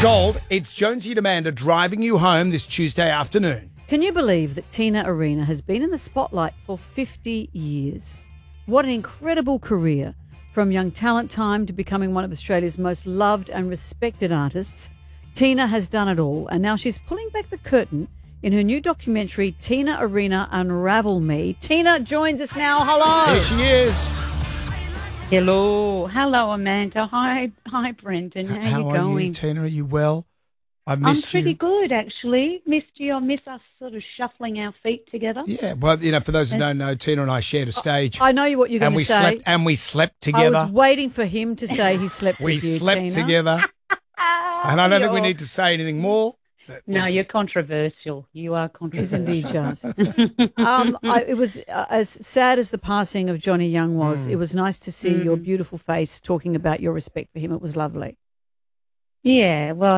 Gold, it's Jonesy and Amanda driving you home this Tuesday afternoon. Can you believe that Tina Arena has been in the spotlight for 50 years? What an incredible career. From young talent time to becoming one of Australia's most loved and respected artists, Tina has done it all, and now she's pulling back the curtain in her new documentary, Tina Arena Unravel Me. Tina joins us now. Hello. Here she is. Hello, Amanda. Hi, Brendan. How you going? Are you, Tina? Are you well? I've I'm missed pretty you. good, actually. Missed you. I miss us sort of shuffling our feet together. Yeah, well, for those who don't know, Tina and I shared a stage. I know what you're going to say. We slept together. I was waiting for him to say he slept with you, We slept Tina. together. And I don't think we need to say anything more. No, you're controversial. You are controversial. Indeed, just. It was as sad as the passing of Johnny Young was. It was nice to see your beautiful face talking about your respect for him. It was lovely. Yeah, well,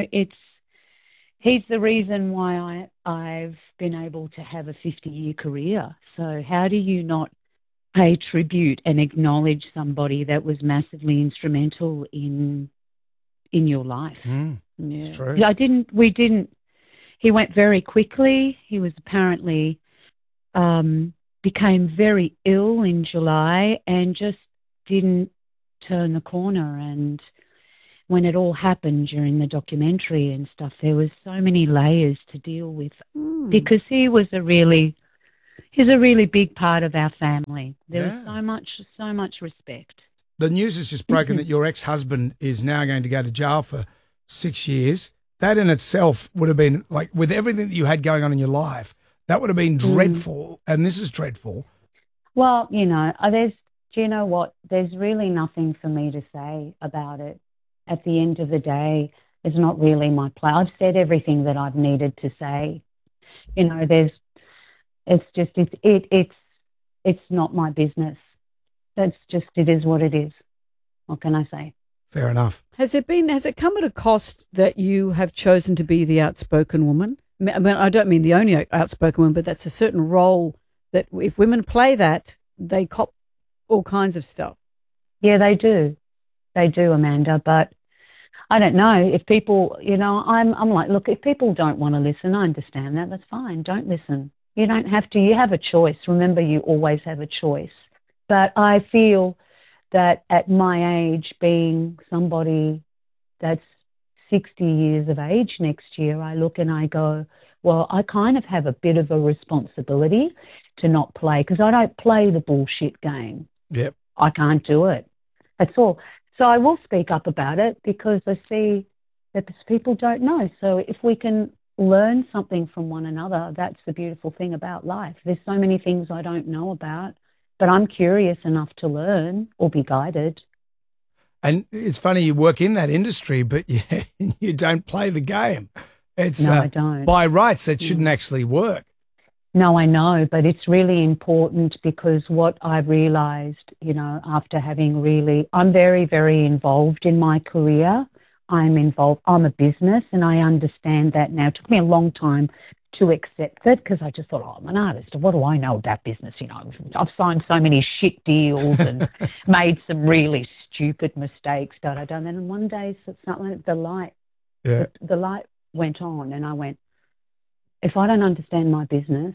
he's the reason why I've been able to have a 50-year career. So how do you not pay tribute and acknowledge somebody that was massively instrumental in your life? Yeah. It's true. He went very quickly. He was apparently became very ill in July and just didn't turn the corner. And when it all happened during the documentary and stuff, there was so many layers to deal with because he's a really big part of our family. There was so much respect. The news has just broken that your ex-husband is now going to go to jail for 6 years. That in itself would have been, like, with everything that you had going on in your life, that would have been dreadful, and this is dreadful. Well, do you know what? There's really nothing for me to say about it. At the end of the day, it's not really my play. I've said everything that I've needed to say. It's not my business. It is what it is. What can I say? Fair enough. Has it come at a cost that you have chosen to be the outspoken woman? I mean, I don't mean the only outspoken woman, but that's a certain role that if women play that, they cop all kinds of stuff. Yeah, they do. They do, Amanda. But I don't know if people, I'm like, look, if people don't want to listen, I understand that. That's fine. Don't listen. You don't have to. You have a choice. Remember, you always have a choice. But I feel that at my age, being somebody that's 60 years of age next year, I look and I go, well, I kind of have a bit of a responsibility to not play because I don't play the bullshit game. Yep. I can't do it. That's all. So I will speak up about it because I see that people don't know. So if we can learn something from one another, that's the beautiful thing about life. There's so many things I don't know about, but I'm curious enough to learn or be guided. And it's funny, you work in that industry, but you don't play the game. No, I don't. By rights, it shouldn't actually work. No, I know, but it's really important because what I've realised, after I'm very, very involved in my career. I'm a business and I understand that now. It took me a long time to accept it because I just thought, I'm an artist. What do I know about business? I've signed so many shit deals and made some really stupid mistakes. And one day the light went on and I went, if I don't understand my business,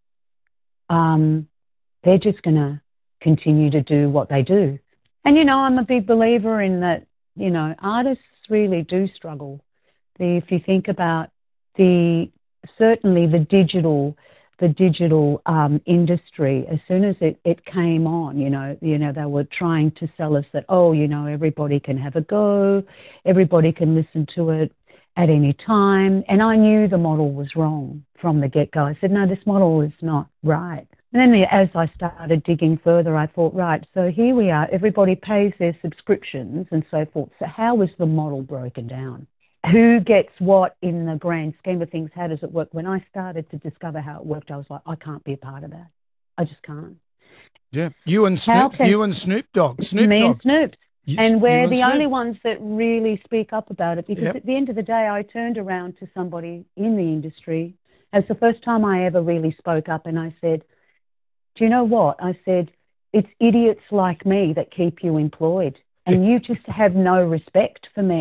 they're just going to continue to do what they do. And, I'm a big believer in that, artists really do struggle. If you think about certainly the digital industry, as soon as it came on, they were trying to sell us that, everybody can have a go, everybody can listen to it at any time. And I knew the model was wrong from the get-go. I said, no, this model is not right. And then as I started digging further, I thought, right, so here we are, everybody pays their subscriptions and so forth. So how is the model broken down? Who gets what in the grand scheme of things? How does it work? When I started to discover how it worked, I was like, I can't be a part of that. I just can't. Yeah, you and Snoop Dogg. Me and Snoop. And we're the only ones that really speak up about it because at the end of the day, I turned around to somebody in the industry. It's the first time I ever really spoke up and I said, do you know what? I said, it's idiots like me that keep you employed and you just have no respect for me.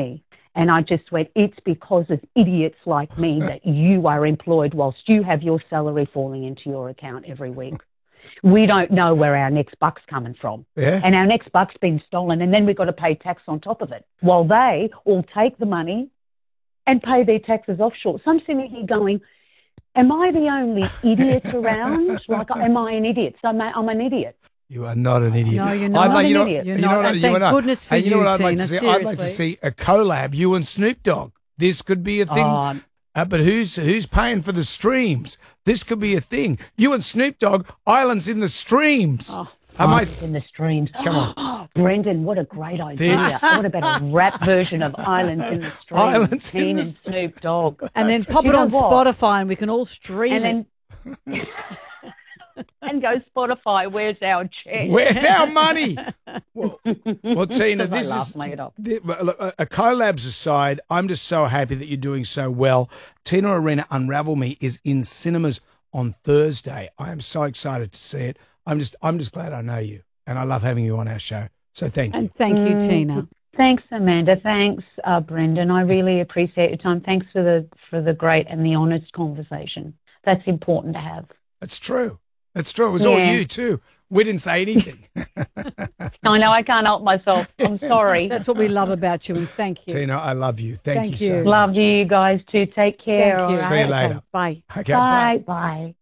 And I just went, it's because of idiots like me that you are employed whilst you have your salary falling into your account every week. We don't know where our next buck's coming from. Yeah. And our next buck's been stolen, and then we've got to pay tax on top of it, while they all take the money and pay their taxes offshore. So I'm sitting here going, am I the only idiot around? Like, am I an idiot? So I'm an idiot. You are not an idiot. No, you're not. an idiot. You're not. And thank goodness for you know you, what I'd like Tina, to see? I'd like to seriously. see a collab, you and Snoop Dogg. This could be a thing. But who's paying for the streams? This could be a thing. You and Snoop Dogg, Islands in the Streams. Oh, In the streams. Come on. Brendan, what a great idea. What about a rap version of Islands in the Streams? Islands in Teen the and Snoop Dogg. And then pop it You know on what? Spotify and we can all stream it. And then... and go Spotify, where's our check? Where's our money? Well, Tina, this I is laugh it up. a collabs aside. I'm just so happy that you're doing so well. Tina Arena Unravel Me is in cinemas on Thursday. I am so excited to see it. I'm just glad I know you, and I love having you on our show. So thank you. And thank you, Tina. Thanks, Amanda. Thanks, Brendan. I really appreciate your time. Thanks for the great and the honest conversation. That's important to have. That's true. That's true. It was all you too. We didn't say anything. I know I can't help myself. I'm sorry. That's what we love about you, and thank you. Tina, I love you. Thank you Thank so you. much. Love you guys too. Take care. Thank you. all See you right? later. Okay, bye. Okay, bye. Bye. Bye.